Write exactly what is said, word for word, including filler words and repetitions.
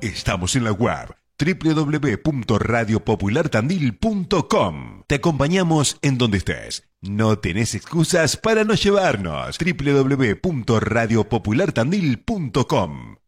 Estamos en la web doble u doble u doble u punto radio popular tandil punto com. Te acompañamos en donde estés. No tenés excusas para no llevarnos. doble u doble u doble u punto radio popular tandil punto com.